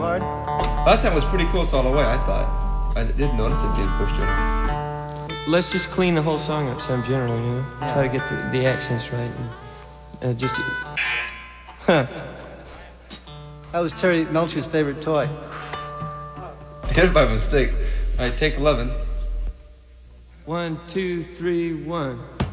hard? That time was pretty close all the way, I thought. I did notice it being pushed in. Let's just clean the whole song up some generally, you know? Yeah. Try to get the accents right. And, just... Huh. That was Terry Melcher's favorite toy. I hit it by mistake. All right, take 11. 1, 2, 3, 1.